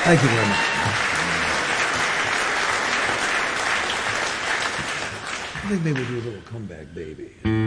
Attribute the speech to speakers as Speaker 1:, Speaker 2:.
Speaker 1: Thank you very much. I think maybe we'll do a little comeback, baby.